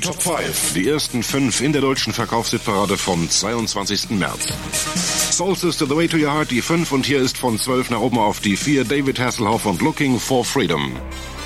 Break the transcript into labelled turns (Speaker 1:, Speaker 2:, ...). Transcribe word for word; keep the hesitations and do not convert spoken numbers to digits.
Speaker 1: Top fünf. Die ersten fünf in der deutschen Verkaufshitparade vom zweiundzwanzigsten März. Solstice to the Way to Your Heart, die fünf, und hier ist von zwölf nach oben auf die vier David Hasselhoff und Looking for Freedom.